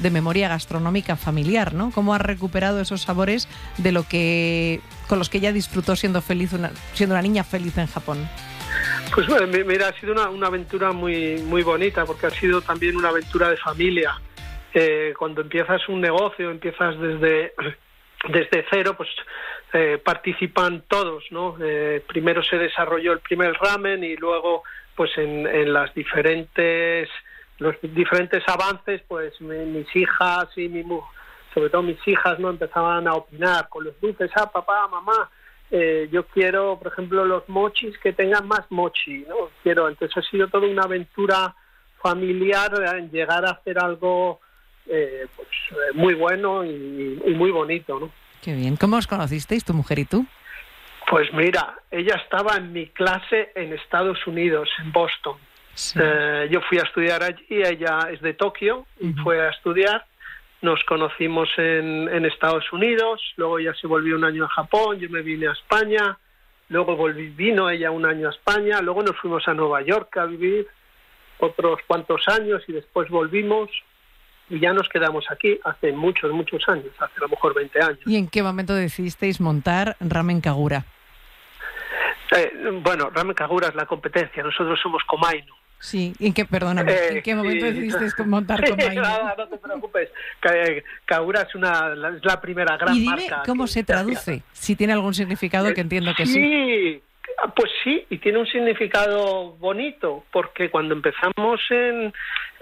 de memoria gastronómica familiar, ¿no? ¿Cómo has recuperado esos sabores con los que ella disfrutó siendo una niña feliz en Japón? Pues bueno, mira, ha sido una aventura muy, muy bonita, porque ha sido también una aventura de familia. Cuando empiezas un negocio, empiezas desde cero, pues participan todos, ¿no? Primero se desarrolló el primer ramen y luego, pues en los diferentes avances, pues mis hijas y sobre todo mis hijas, ¿no? Empezaban a opinar con los dulces. Papá, mamá, yo quiero, por ejemplo, los mochis que tengan más mochi, ¿no? Entonces ha sido toda una aventura familiar en llegar a hacer algo muy bueno y muy bonito, ¿no? Qué bien. ¿Cómo os conocisteis, tu mujer y tú? Pues mira, ella estaba en mi clase en Estados Unidos, en Boston. Sí. Yo fui a estudiar allí, ella es de Tokio y fue a estudiar. Nos conocimos en Estados Unidos, luego ella se volvió un año a Japón, yo me vine a España, luego vino ella un año a España, luego nos fuimos a Nueva York a vivir otros cuantos años y después volvimos. Y ya nos quedamos aquí hace muchos años, hace a lo mejor 20 años. ¿Y en qué momento decidisteis montar Ramen Kagura? Bueno, Ramen Kagura es la competencia, nosotros somos Komainu. Sí, ¿en qué momento decidisteis montar Komainu? No te preocupes, Kagura es la primera gran marca. Y dime cómo se traduce, si tiene algún significado, que entiendo que sí. Pues sí, y tiene un significado bonito, porque cuando empezamos en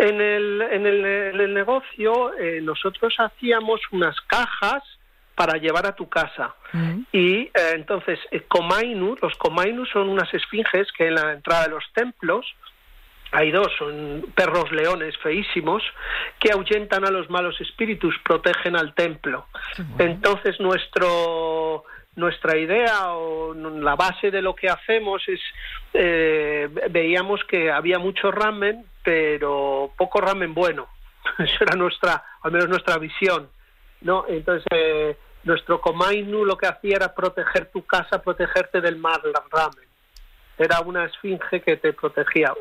el negocio, nosotros hacíamos unas cajas para llevar a tu casa. Y entonces, los Komainu son unas esfinges que en la entrada de los templos, hay dos, son perros leones feísimos que ahuyentan a los malos espíritus, protegen al templo. Entonces nuestra idea o la base de lo que hacemos es, veíamos que había mucho ramen, pero poco ramen bueno. Eso era al menos nuestra visión, ¿no? Entonces, nuestro Komainu lo que hacía era proteger tu casa, protegerte del mal ramen. Era una esfinge que te protegía.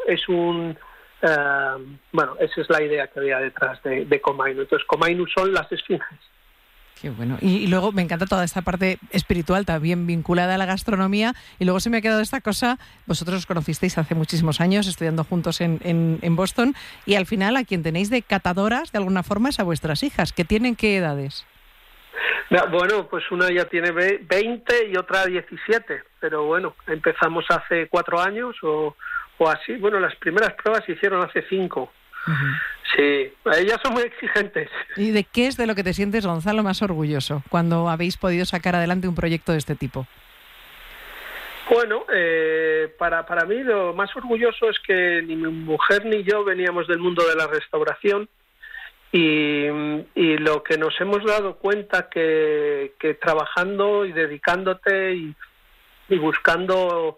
Esa es la idea que había detrás de Komainu. Entonces, Komainu son las esfinges. Qué bueno. Y luego me encanta toda esta parte espiritual también vinculada a la gastronomía. Y luego se me ha quedado esta cosa, vosotros os conocisteis hace muchísimos años estudiando juntos en Boston, y al final a quien tenéis de catadoras de alguna forma es a vuestras hijas. ¿Que tienen qué edades? Bueno, pues una ya tiene 20 y otra 17, pero bueno, empezamos hace 4 años o así. Bueno, las primeras pruebas se hicieron hace 5. Sí, ellas son muy exigentes. ¿Y de qué es de lo que te sientes, Gonzalo, más orgulloso cuando habéis podido sacar adelante un proyecto de este tipo? Bueno, para mí lo más orgulloso es que ni mi mujer ni yo veníamos del mundo de la restauración y lo que nos hemos dado cuenta que trabajando y dedicándote y buscando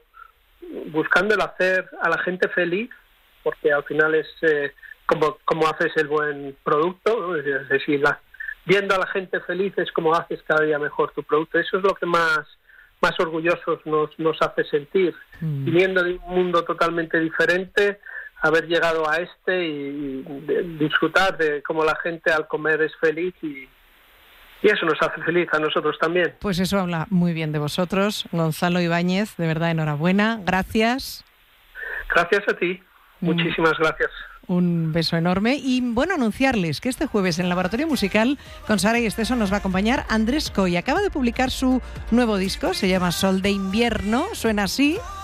el hacer a la gente feliz, porque al final es como haces el buen producto, ¿no? Es decir, viendo a la gente feliz es como haces cada día mejor tu producto. Eso es lo que más orgullosos nos hace sentir, viniendo de un mundo totalmente diferente, haber llegado a y disfrutar de cómo la gente al comer es feliz y eso nos hace feliz a nosotros también. Pues eso habla muy bien de vosotros, Gonzalo Ibáñez, de verdad enhorabuena, gracias. Gracias a ti, muchísimas gracias. Un beso enorme y bueno, anunciarles que este jueves en el Laboratorio Musical con Sara y Esteso nos va a acompañar Andrés Coy. Acaba de publicar su nuevo disco, se llama Sol de Invierno, suena así.